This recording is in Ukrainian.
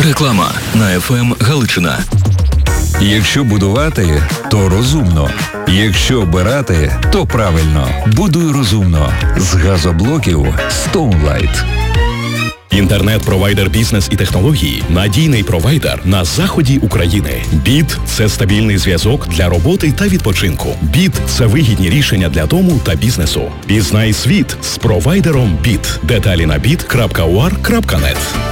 Реклама на ФМ Галичина. Якщо будувати, то розумно. Якщо обирати, то правильно. Будуй розумно. З газоблоків Stoneline. Інтернет-провайдер бізнес і технології – надійний провайдер на заході України. БІТ – це стабільний зв'язок для роботи та відпочинку. БІТ – це вигідні рішення для дому та бізнесу. Пізнай світ з провайдером БІТ. Деталі на bit.ur.net.